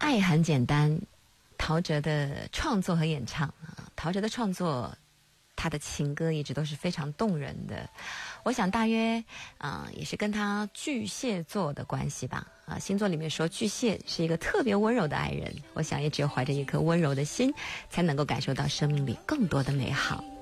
爱很简单，陶喆的创作和演唱啊，陶喆的创作，他的情歌一直都是非常动人的。我想大约也是跟他巨蟹座的关系吧。星座里面说巨蟹是一个特别温柔的爱人，我想也只有怀着一颗温柔的心，才能够感受到生命里更多的美好。